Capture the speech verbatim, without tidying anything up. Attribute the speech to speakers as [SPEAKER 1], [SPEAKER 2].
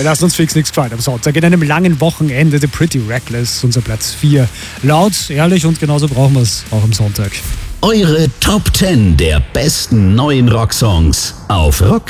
[SPEAKER 1] Wir lassen uns fix nichts gefallen am Sonntag. In einem langen Wochenende, The Pretty Reckless, unser Platz vier. Laut, ehrlich und genauso brauchen wir es auch am Sonntag.
[SPEAKER 2] Eure Top zehn der besten neuen Rocksongs auf Rock